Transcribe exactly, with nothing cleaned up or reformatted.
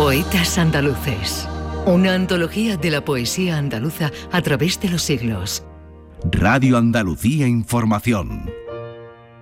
Poetas andaluces. Una antología de la poesía andaluza a través de los siglos. Radio Andalucía Información.